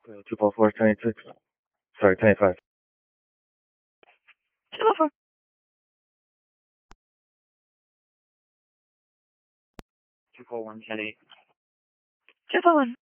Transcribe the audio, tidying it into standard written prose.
244, 26. Sorry, 25. 244. 241, 10-8. 241.